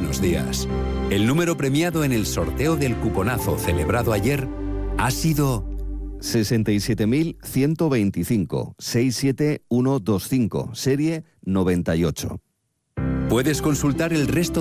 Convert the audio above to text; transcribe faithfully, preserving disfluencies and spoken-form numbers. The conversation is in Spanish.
buenos días. El número premiado en el sorteo del cuponazo celebrado ayer ha sido sesenta y siete mil ciento veinticinco, seis siete uno dos cinco, serie noventa y ocho. Puedes consultar el resto